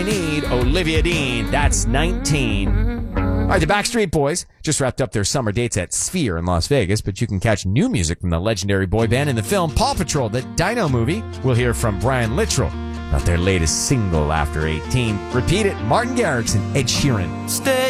I Need, Olivia Dean. That's 19. All right, the Backstreet Boys just wrapped up their summer dates at Sphere in Las Vegas, but you can catch new music from the legendary boy band in the film Paw Patrol, the Dino movie. We'll hear from Brian Littrell about their latest single after 18. Repeat it, Martin Garrix and Ed Sheeran. Stay